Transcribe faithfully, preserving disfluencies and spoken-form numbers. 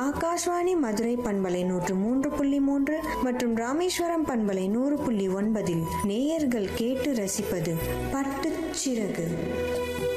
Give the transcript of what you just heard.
ஆகாஷ்வாணி மதுரை பண்பலை நூற்று மூன்று புள்ளி மூன்று மற்றும் ராமேஸ்வரம் பண்பலை நூறு புள்ளி ஒன்பதில் நேயர்கள் கேட்டு ரசிப்பது பட்டுச்சிறகு.